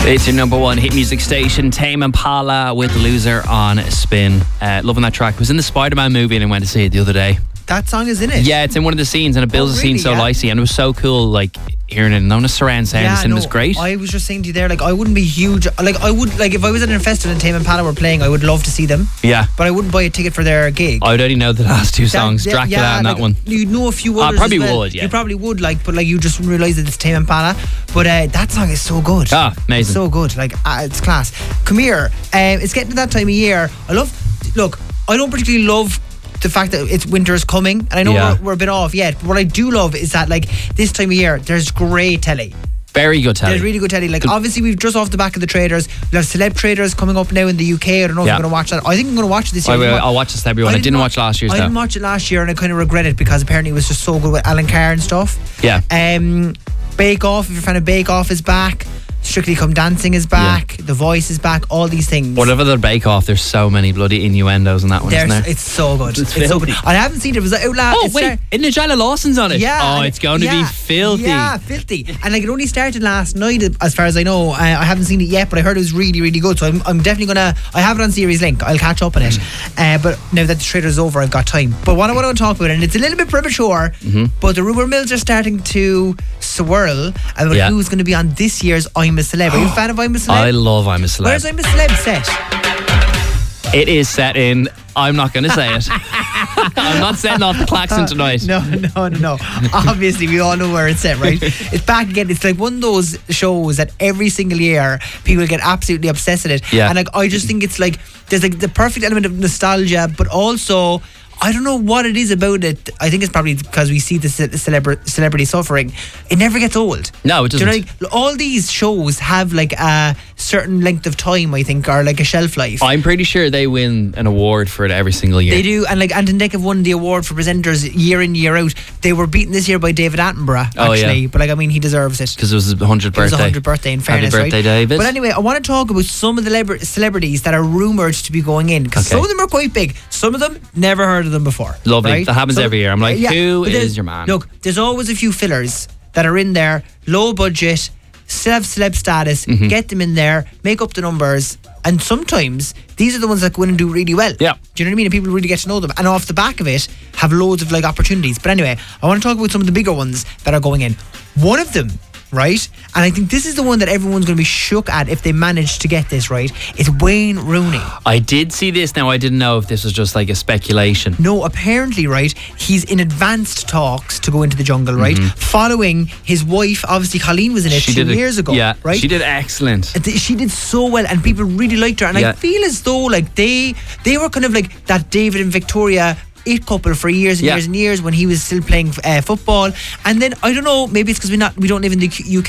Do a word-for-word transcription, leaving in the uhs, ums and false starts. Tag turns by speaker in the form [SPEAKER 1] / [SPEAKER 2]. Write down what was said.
[SPEAKER 1] It's your number one hit music station, Tame Impala with Loser on Spin. Uh, loving that track. It was in the Spider-Man movie and I went to see it the other day.
[SPEAKER 2] That song is in it?
[SPEAKER 1] Yeah, it's in one of the scenes and it builds
[SPEAKER 2] oh,
[SPEAKER 1] the
[SPEAKER 2] really?
[SPEAKER 1] scene so
[SPEAKER 2] yeah.
[SPEAKER 1] nicely, and it was so cool, like, hearing it and on a surround sound.
[SPEAKER 2] Yeah,
[SPEAKER 1] the cinema
[SPEAKER 2] no,
[SPEAKER 1] was great.
[SPEAKER 2] I was just saying to you there, like, I wouldn't be huge, like, I would, like, if I was at a festival and Tame Impala were playing, I would love to see them.
[SPEAKER 1] Yeah.
[SPEAKER 2] But I wouldn't buy a ticket for their gig.
[SPEAKER 1] I would only know the last two songs,
[SPEAKER 2] that,
[SPEAKER 1] Dracula
[SPEAKER 2] yeah,
[SPEAKER 1] and
[SPEAKER 2] like,
[SPEAKER 1] that one.
[SPEAKER 2] You'd know a few
[SPEAKER 1] I
[SPEAKER 2] others
[SPEAKER 1] probably
[SPEAKER 2] as well.
[SPEAKER 1] would, yeah.
[SPEAKER 2] You probably would, like, but like you just wouldn't realise that it's Tame Impala. But uh, that song is so good.
[SPEAKER 1] Ah, amazing.
[SPEAKER 2] It's so good, like, uh, it's class. Come here, um, it's getting to that time of year. I love, look, I don't particularly love the fact that it's winter is coming, and I know
[SPEAKER 1] Yeah.
[SPEAKER 2] we're, we're a bit off yet, but what I do love is that, like, this time of year there's great telly.
[SPEAKER 1] Very good telly.
[SPEAKER 2] There's really good telly. Like, obviously we've just off the back of the Traders, we have Celeb Traders coming up now in the U K. I don't know if
[SPEAKER 1] Yeah.
[SPEAKER 2] you're going to watch that. I think I'm going to watch it this year.
[SPEAKER 1] I will, I'll watch the celebrity one. I didn't watch last year's
[SPEAKER 2] I
[SPEAKER 1] though.
[SPEAKER 2] didn't watch it last year and I kind of regret it because apparently it was just so good with Alan Carr and stuff.
[SPEAKER 1] Yeah.
[SPEAKER 2] Um, Bake Off, if you're a fan of Bake Off, is back. Strictly Come Dancing is back. The Voice is back. All these things.
[SPEAKER 1] Whatever the Bake Off, there's so many bloody innuendos in that one,
[SPEAKER 2] There's,
[SPEAKER 1] isn't there?
[SPEAKER 2] it's so good.
[SPEAKER 1] It's
[SPEAKER 2] It's, so
[SPEAKER 1] filthy.
[SPEAKER 2] good. I haven't seen it. It was out last.
[SPEAKER 1] Oh,
[SPEAKER 2] it
[SPEAKER 1] wait,
[SPEAKER 2] start-
[SPEAKER 1] isn't Nigella Lawson's on it?
[SPEAKER 2] Yeah.
[SPEAKER 1] Oh,
[SPEAKER 2] and
[SPEAKER 1] it's going to
[SPEAKER 2] yeah,
[SPEAKER 1] be filthy.
[SPEAKER 2] Yeah, filthy. And like, it only started last night, as far as I know. Uh, I haven't seen it yet, but I heard it was really, really good. So I'm, I'm definitely going to, I have it on Series Link. I'll catch up on it. Uh, but now that the trailer's over, I've got time. But what I want to talk about, and it's a little bit premature,
[SPEAKER 1] Mm-hmm.
[SPEAKER 2] but the rumour mills are starting to swirl about
[SPEAKER 1] Yeah.
[SPEAKER 2] who's going to be on this year's I'm a Celeb. Are you a fan of I'm a Celeb?
[SPEAKER 1] I love I'm a Celeb.
[SPEAKER 2] Where's I'm a Celeb set?
[SPEAKER 1] It is set in, I'm not going to say it. I'm not setting off the klaxon tonight.
[SPEAKER 2] No, no, no, no. Obviously, we all know where it's set, right? It's back again. It's like one of those shows that every single year people get absolutely obsessed with it.
[SPEAKER 1] Yeah.
[SPEAKER 2] And like, I just think it's like there's like the perfect element of nostalgia, but also I don't know what it is about it. I think it's probably because we see the ce- celebra- celebrity suffering. It never gets old.
[SPEAKER 1] No, it
[SPEAKER 2] Do you know,
[SPEAKER 1] doesn't.
[SPEAKER 2] like, all these shows have like a certain length of time, I think, or like a shelf life.
[SPEAKER 1] I'm pretty sure they win an award for it every single year.
[SPEAKER 2] They do, and like Ant and Dec have won the award for presenters year in, year out. They were beaten this year by David Attenborough,
[SPEAKER 1] Oh, yeah.
[SPEAKER 2] actually. But like, I mean, he deserves it.
[SPEAKER 1] Because it was his one hundredth
[SPEAKER 2] It was
[SPEAKER 1] birthday.
[SPEAKER 2] a hundredth birthday, in fairness,
[SPEAKER 1] Happy birthday,
[SPEAKER 2] right?
[SPEAKER 1] David.
[SPEAKER 2] But anyway, I want to talk about some of the celebra- celebrities that are rumoured to be going in, because
[SPEAKER 1] Okay.
[SPEAKER 2] some of them are quite big. Some of them, never heard of them before.
[SPEAKER 1] Lovely.
[SPEAKER 2] right?
[SPEAKER 1] That happens every year. I'm like, who
[SPEAKER 2] but there's-
[SPEAKER 1] is your man?
[SPEAKER 2] Look, there's always a few fillers that are in there, low budget, still have celeb status,
[SPEAKER 1] Mm-hmm.
[SPEAKER 2] get them in there, make up the numbers, and sometimes these are the ones that go in and do really well.
[SPEAKER 1] Yeah.
[SPEAKER 2] Do you know what I mean? And people really get to know them, and off the back of it, have loads of like opportunities. But anyway, I want to talk about some of the bigger ones that are going in. One of them, right, and I think this is the one that everyone's going to be shook at if they manage to get this right, is Wayne Rooney.
[SPEAKER 1] I did see this. Now, I didn't know if this was just like a speculation.
[SPEAKER 2] No, apparently, right, he's in advanced talks to go into the jungle, right? Following his wife, obviously Colleen was in it
[SPEAKER 1] She
[SPEAKER 2] two
[SPEAKER 1] did a-
[SPEAKER 2] years ago,
[SPEAKER 1] Yeah,
[SPEAKER 2] right?
[SPEAKER 1] she did excellent.
[SPEAKER 2] And th- She did so well, and people really liked her. And
[SPEAKER 1] Yeah.
[SPEAKER 2] I feel as though like they they were kind of like that David and Victoria it couple for years and
[SPEAKER 1] Yeah.
[SPEAKER 2] years and years when he was still playing uh, football. And then I don't know, maybe it's because we not we don't live in the U K.